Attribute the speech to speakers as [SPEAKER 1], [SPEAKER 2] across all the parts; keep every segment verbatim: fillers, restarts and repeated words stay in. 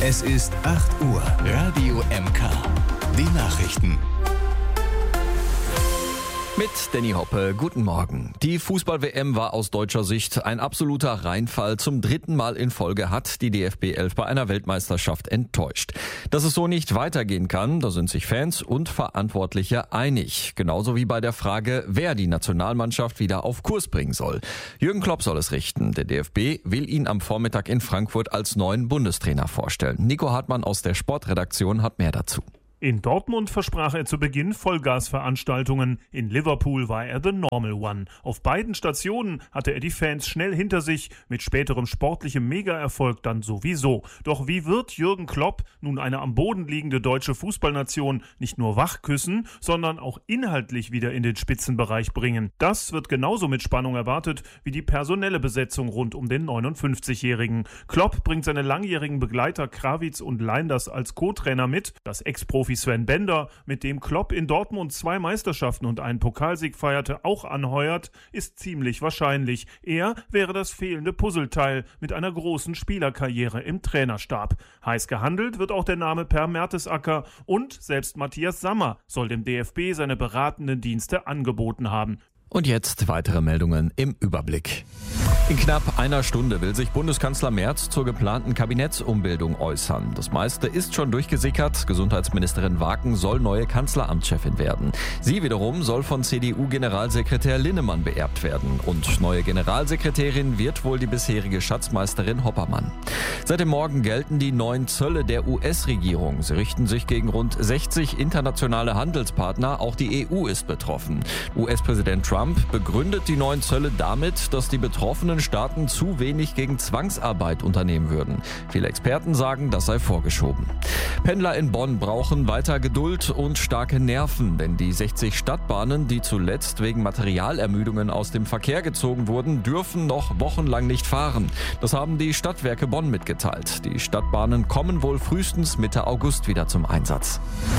[SPEAKER 1] Es ist acht Uhr. Radio M K. Die Nachrichten.
[SPEAKER 2] Mit Danny Hoppe, guten Morgen. Die Fußball-W M war aus deutscher Sicht ein absoluter Reinfall. Zum dritten Mal in Folge hat die D F B elf bei einer Weltmeisterschaft enttäuscht. Dass es so nicht weitergehen kann, da sind sich Fans und Verantwortliche einig. Genauso wie bei der Frage, wer die Nationalmannschaft wieder auf Kurs bringen soll. Jürgen Klopp soll es richten. Der D F B will ihn am Vormittag in Frankfurt als neuen Bundestrainer vorstellen. Nico Hartmann aus der Sportredaktion hat mehr dazu.
[SPEAKER 3] In Dortmund versprach er zu Beginn Vollgasveranstaltungen. In Liverpool war er the normal one. Auf beiden Stationen hatte er die Fans schnell hinter sich, mit späterem sportlichem Mega-Erfolg dann sowieso. Doch wie wird Jürgen Klopp nun eine am Boden liegende deutsche Fußballnation nicht nur wachküssen, sondern auch inhaltlich wieder in den Spitzenbereich bringen? Das wird genauso mit Spannung erwartet wie die personelle Besetzung rund um den neunundfünfzigjährigen. Klopp bringt seine langjährigen Begleiter Krawitz und Leinders als Co-Trainer mit. Das Ex-Profi Sven Bender, mit dem Klopp in Dortmund zwei Meisterschaften und einen Pokalsieg feierte, auch anheuert, ist ziemlich wahrscheinlich. Er wäre das fehlende Puzzleteil mit einer großen Spielerkarriere im Trainerstab. Heiß gehandelt wird auch der Name Per Mertesacker und selbst Matthias Sammer soll dem D F B seine beratenden Dienste angeboten haben.
[SPEAKER 2] Und jetzt weitere Meldungen im Überblick. In knapp einer Stunde will sich Bundeskanzler Merz zur geplanten Kabinettsumbildung äußern. Das meiste ist schon durchgesickert. Gesundheitsministerin Waken soll neue Kanzleramtschefin werden. Sie wiederum soll von C D U-Generalsekretär Linnemann beerbt werden. Und neue Generalsekretärin wird wohl die bisherige Schatzmeisterin Hoppermann. Seit dem Morgen gelten die neuen Zölle der U S-Regierung. Sie richten sich gegen rund sechzig internationale Handelspartner. Auch die E U ist betroffen. U S-Präsident Trump begründet die neuen Zölle damit, dass die betroffenen Staaten zu wenig gegen Zwangsarbeit unternehmen würden. Viele Experten sagen, das sei vorgeschoben. Pendler in Bonn brauchen weiter Geduld und starke Nerven, denn die sechzig Stadtbahnen, die zuletzt wegen Materialermüdungen aus dem Verkehr gezogen wurden, dürfen noch wochenlang nicht fahren. Das haben die Stadtwerke Bonn mitgeteilt. Die Stadtbahnen kommen wohl frühestens Mitte August wieder zum Einsatz.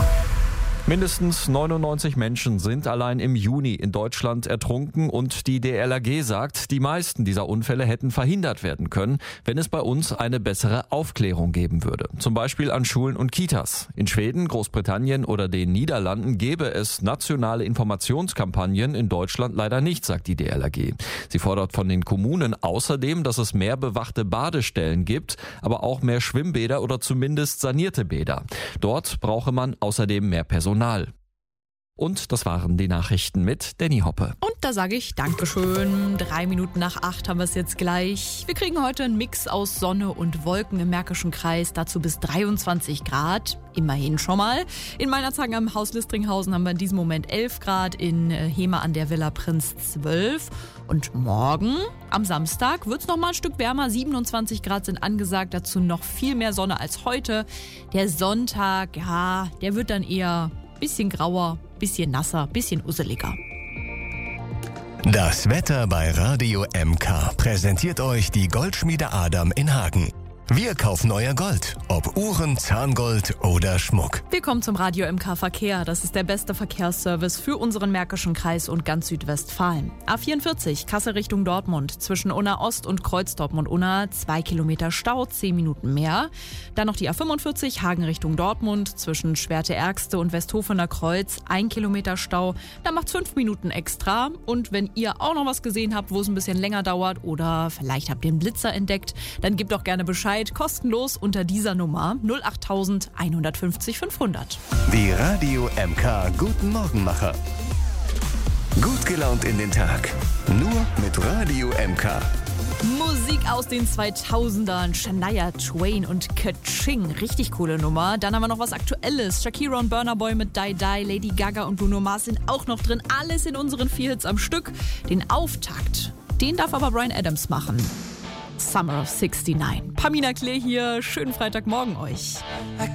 [SPEAKER 2] Mindestens neunundneunzig Menschen sind allein im Juni in Deutschland ertrunken und die D L R G sagt, die meisten dieser Unfälle hätten verhindert werden können, wenn es bei uns eine bessere Aufklärung geben würde. Zum Beispiel an Schulen und Kitas. In Schweden, Großbritannien oder den Niederlanden gäbe es nationale Informationskampagnen, in Deutschland leider nicht, sagt die D L R G. Sie fordert von den Kommunen außerdem, dass es mehr bewachte Badestellen gibt, aber auch mehr Schwimmbäder oder zumindest sanierte Bäder. Dort brauche man außerdem mehr Personal. Und das waren die Nachrichten mit Danny Hoppe.
[SPEAKER 4] Und da sage ich Dankeschön. Drei Minuten nach acht haben wir es jetzt gleich. Wir kriegen heute einen Mix aus Sonne und Wolken im Märkischen Kreis. Dazu bis dreiundzwanzig Grad. Immerhin schon mal. In Meinerzhagen am Haus Listringhausen haben wir in diesem Moment elf Grad. In Hema an der Villa Prinz zwölf. Und morgen, am Samstag, wird es noch mal ein Stück wärmer. siebenundzwanzig Grad sind angesagt. Dazu noch viel mehr Sonne als heute. Der Sonntag, ja, der wird dann eher bisschen grauer, bisschen nasser, bisschen usseliger.
[SPEAKER 1] Das Wetter bei Radio M K präsentiert euch die Goldschmiede Adam in Hagen. Wir kaufen euer Gold, ob Uhren, Zahngold oder Schmuck.
[SPEAKER 4] Willkommen zum Radio M K Verkehr. Das ist der beste Verkehrsservice für unseren Märkischen Kreis und ganz Südwestfalen. A vierundvierzig, Kassel Richtung Dortmund. Zwischen Unna Ost und Kreuz Dortmund-Unna zwei Kilometer Stau, zehn Minuten mehr. Dann noch die A fünfundvierzig, Hagen Richtung Dortmund. Zwischen Schwerte-Ergste und Westhofener Kreuz, ein Kilometer Stau. Da macht's fünf Minuten extra. Und wenn ihr auch noch was gesehen habt, wo es ein bisschen länger dauert oder vielleicht habt ihr einen Blitzer entdeckt, dann gebt doch gerne Bescheid. Kostenlos unter dieser Nummer null acht eins fünf null fünfhundert.
[SPEAKER 1] Die Radio M K Guten Morgenmacher. Gut gelaunt in den Tag. Nur mit Radio M K.
[SPEAKER 4] Musik aus den zweitausendern, Shania Twain und Ka-Ching, richtig coole Nummer. Dann haben wir noch was Aktuelles, Shakira und Burna Boy mit Die Die, Lady Gaga und Bruno Mars sind auch noch drin, alles in unseren vier Hits am Stück. Den Auftakt, den darf aber Bryan Adams machen. Summer of sixty-nine. Pamina Klee hier, schönen Freitagmorgen euch.